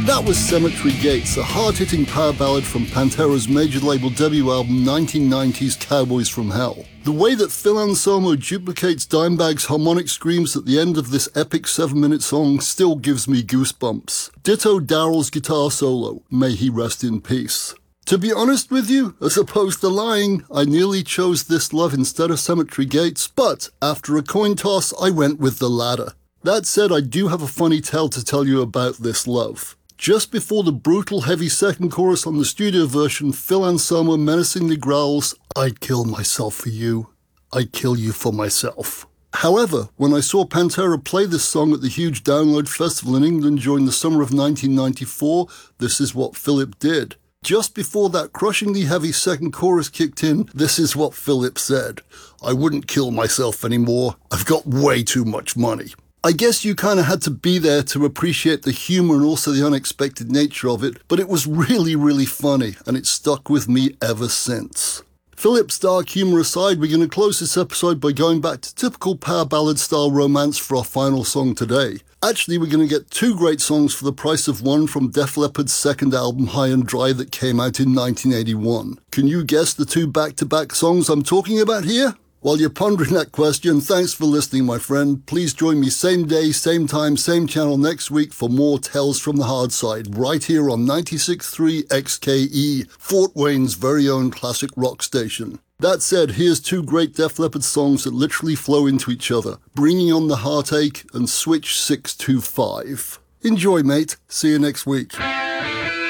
That was Cemetery Gates, a hard-hitting power ballad from Pantera's major label debut album 1990's Cowboys from Hell. The way that Phil Anselmo duplicates Dimebag's harmonic screams at the end of this epic 7-minute song still gives me goosebumps. Ditto Daryl's guitar solo, may he rest in peace. To be honest with you, as opposed to lying, I nearly chose This Love instead of Cemetery Gates, but after a coin toss, I went with the latter. That said, I do have a funny tale to tell you about This Love. Just before the brutal heavy second chorus on the studio version, Phil Anselmo menacingly growls, "I'd kill myself for you. I'd kill you for myself." However, when I saw Pantera play this song at the huge Download Festival in England during the summer of 1994, this is what Philip did. Just before that crushingly heavy second chorus kicked in, this is what Philip said. "I wouldn't kill myself anymore. I've got way too much money." I guess you kind of had to be there to appreciate the humor and also the unexpected nature of it, but it was really, really funny, and it's stuck with me ever since. Philip's dark humor aside, we're going to close this episode by going back to typical power ballad style romance for our final song today. Actually, we're going to get two great songs for the price of one from Def Leppard's second album, High and Dry, that came out in 1981. Can you guess the two back-to-back songs I'm talking about here? While you're pondering that question, thanks for listening, my friend. Please join me same day, same time, same channel next week for more Tales from the Hard Side, right here on 96.3 XKE, Fort Wayne's very own classic rock station. That said, here's two great Def Leppard songs that literally flow into each other, Bringing on the Heartache and Switch 625. Enjoy, mate. See you next week.